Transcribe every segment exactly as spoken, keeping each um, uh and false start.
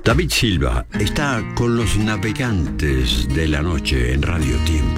David Silva está con los navegantes de la noche en Radio Tiempo.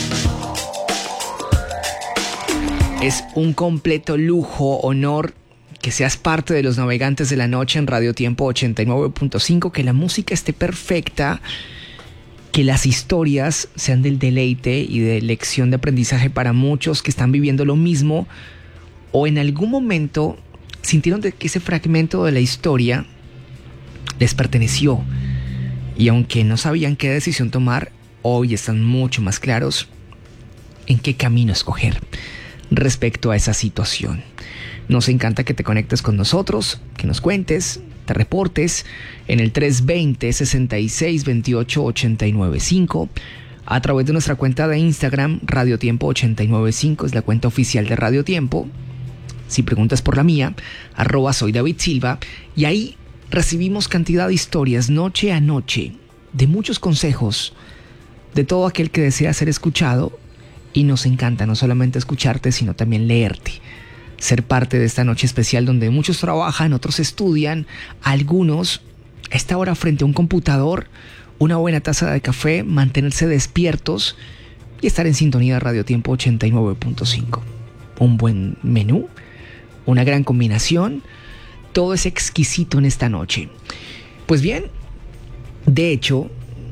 Es un completo lujo, honor que seas parte de los navegantes de la noche en Radio Tiempo ochenta y nueve punto cinco, que la música esté perfecta, que las historias sean del deleite y de lección de aprendizaje para muchos que están viviendo lo mismo o en algún momento sintieron que ese fragmento de la historia les perteneció y aunque no sabían qué decisión tomar, hoy están mucho más claros en qué camino escoger respecto a esa situación. Nos encanta que te conectes con nosotros, que nos cuentes, te reportes en el tres dos cero, seis seis dos ocho, ocho nueve cinco a través de nuestra cuenta de Instagram, Radio Tiempo ochenta y nueve punto cinco, es la cuenta oficial de Radio Tiempo. Si preguntas por la mía, arroba soy David Silva, y ahí recibimos cantidad de historias noche a noche, de muchos consejos, de todo aquel que desea ser escuchado, y nos encanta no solamente escucharte, sino también leerte. Ser parte de esta noche especial donde muchos trabajan, otros estudian, algunos a esta hora frente a un computador, una buena taza de café, mantenerse despiertos y estar en sintonía de Radio Tiempo ochenta y nueve punto cinco. Un buen menú, una gran combinación, todo es exquisito en esta noche. Pues bien, de hecho,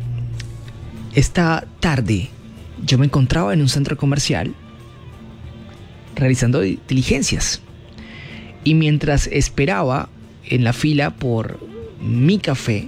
esta tarde yo me encontraba en un centro comercial realizando diligencias y mientras esperaba en la fila por mi café,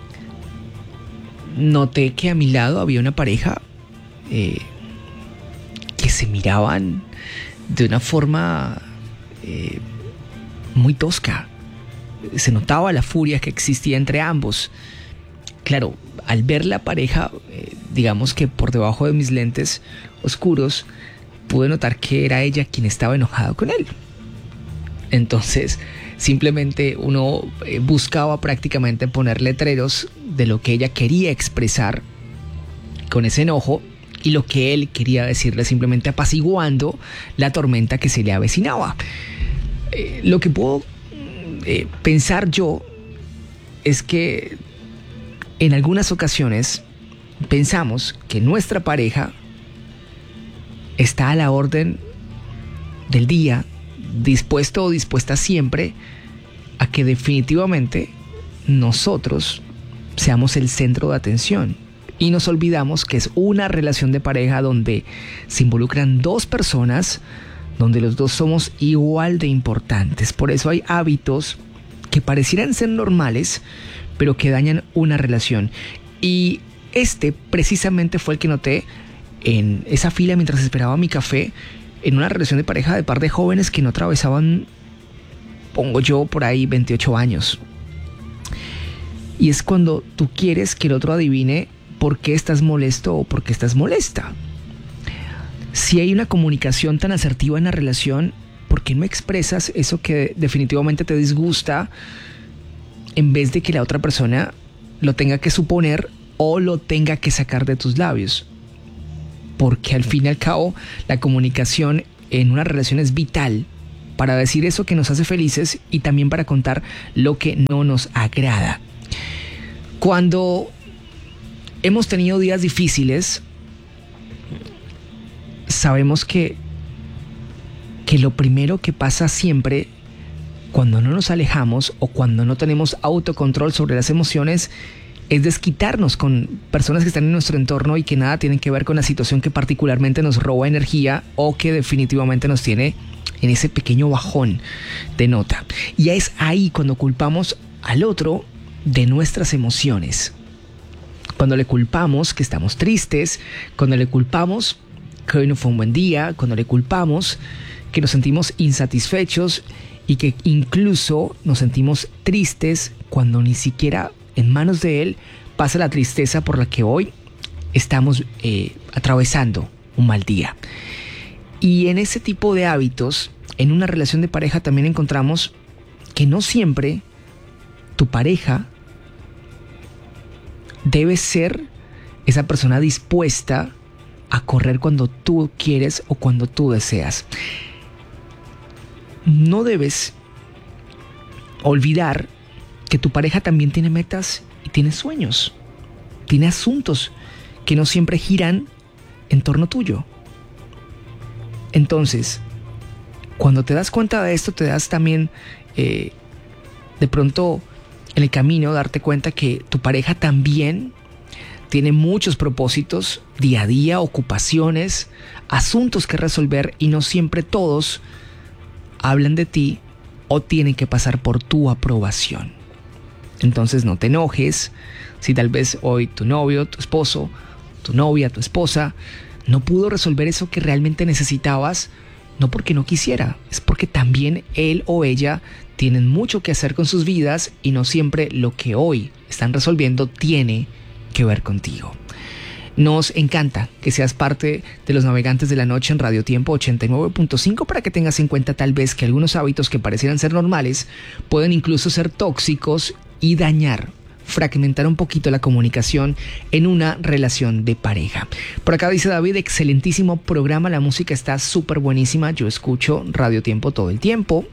noté que a mi lado había una pareja eh, que se miraban de una forma eh, muy tosca. Se notaba la furia que existía entre ambos. Claro, al ver la pareja, eh, digamos que por debajo de mis lentes oscuros, pude notar que era ella quien estaba enojada con él. Entonces, simplemente uno eh, buscaba prácticamente poner letreros de lo que ella quería expresar con ese enojo y lo que él quería decirle, simplemente apaciguando la tormenta que se le avecinaba. Eh, lo que puedo eh, pensar yo es que en algunas ocasiones pensamos que nuestra pareja está a la orden del día, dispuesto o dispuesta siempre a que definitivamente nosotros seamos el centro de atención. Y nos olvidamos que es una relación de pareja donde se involucran dos personas, donde los dos somos igual de importantes. Por eso hay hábitos que parecieran ser normales, pero que dañan una relación. Y este precisamente fue el que noté en esa fila mientras esperaba mi café, en una relación de pareja de par de jóvenes que no atravesaban, pongo yo, por ahí veintiocho años. Y es cuando tú quieres que el otro adivine por qué estás molesto o por qué estás molesta. Si hay una comunicación tan asertiva en la relación, ¿por qué no expresas eso que definitivamente te disgusta en vez de que la otra persona lo tenga que suponer o lo tenga que sacar de tus labios? Porque al fin y al cabo la comunicación en una relación es vital para decir eso que nos hace felices y también para contar lo que no nos agrada. Cuando hemos tenido días difíciles, sabemos que, que lo primero que pasa siempre cuando no nos alejamos o cuando no tenemos autocontrol sobre las emociones es desquitarnos con personas que están en nuestro entorno y que nada tienen que ver con la situación que particularmente nos roba energía o que definitivamente nos tiene en ese pequeño bajón de nota. Y es ahí cuando culpamos al otro de nuestras emociones. Cuando le culpamos que estamos tristes, cuando le culpamos que hoy no fue un buen día, cuando le culpamos que nos sentimos insatisfechos y que incluso nos sentimos tristes cuando ni siquiera en manos de él pasa la tristeza por la que hoy estamos eh, atravesando un mal día. Y en ese tipo de hábitos, en una relación de pareja también encontramos que no siempre tu pareja debe ser esa persona dispuesta a correr cuando tú quieres o cuando tú deseas. No debes olvidar que tu pareja también tiene metas y tiene sueños, tiene asuntos que no siempre giran en torno tuyo. Entonces, cuando te das cuenta de esto, te das también eh, de pronto en el camino darte cuenta que tu pareja también tiene muchos propósitos día a día, ocupaciones, asuntos que resolver, y no siempre todos hablan de ti o tienen que pasar por tu aprobación. Entonces no te enojes si tal vez hoy tu novio, tu esposo, tu novia, tu esposa no pudo resolver eso que realmente necesitabas, no porque no quisiera, es porque también él o ella tienen mucho que hacer con sus vidas y no siempre lo que hoy están resolviendo tiene que ver contigo. Nos encanta que seas parte de los Navegantes de la Noche en Radio Tiempo ochenta y nueve punto cinco, para que tengas en cuenta tal vez que algunos hábitos que parecieran ser normales pueden incluso ser tóxicos y dañar, fragmentar un poquito la comunicación en una relación de pareja. Por acá dice David, excelentísimo programa, la música está súper buenísima, yo escucho Radio Tiempo todo el tiempo.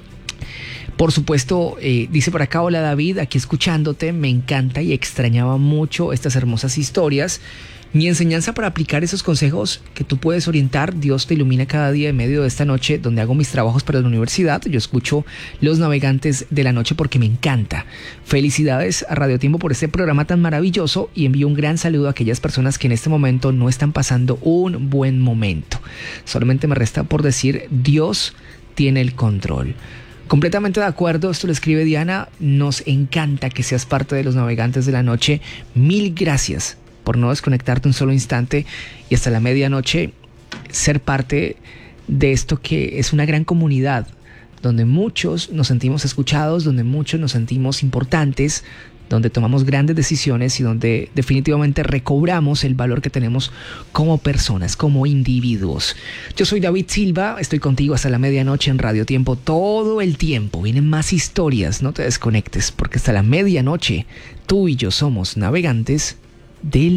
Por supuesto, eh, dice por acá, hola David, aquí escuchándote, me encanta y extrañaba mucho estas hermosas historias. Mi enseñanza para aplicar esos consejos que tú puedes orientar, Dios te ilumina cada día en medio de esta noche donde hago mis trabajos para la universidad. Yo escucho Los Navegantes de la Noche porque me encanta. Felicidades a Radio Tiempo por este programa tan maravilloso y envío un gran saludo a aquellas personas que en este momento no están pasando un buen momento. Solamente me resta por decir, Dios tiene el control. Completamente de acuerdo, esto lo escribe Diana, nos encanta que seas parte de Los Navegantes de la Noche. Mil gracias por no desconectarte un solo instante y hasta la medianoche ser parte de esto que es una gran comunidad, donde muchos nos sentimos escuchados, donde muchos nos sentimos importantes, donde tomamos grandes decisiones y donde definitivamente recobramos el valor que tenemos como personas, como individuos. Yo soy David Silva, estoy contigo hasta la medianoche en Radio Tiempo todo el tiempo. Vienen más historias, no te desconectes, porque hasta la medianoche tú y yo somos navegantes del